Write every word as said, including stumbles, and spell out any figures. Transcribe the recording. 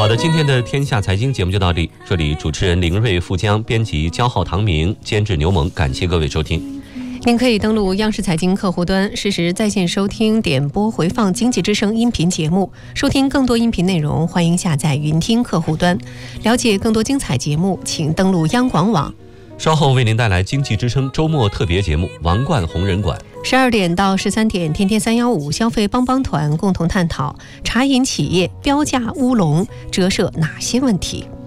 好的，今天的天下财经节目就到这里，这里主持人林瑞、富江，编辑焦浩、唐明，监制牛萌，感谢各位收听。 您可以登录央视财经客户端，实时在线收听、点播、回放经济之声音频节目。收听更多音频内容，欢迎下载云听客户端。了解更多精彩节目，请登录央广网。 稍后为您带来经济之声周末特别节目《王冠红人馆》。 十二点到十三点，天天三幺五消费帮帮团共同探讨茶饮企业标价乌龙折射哪些问题。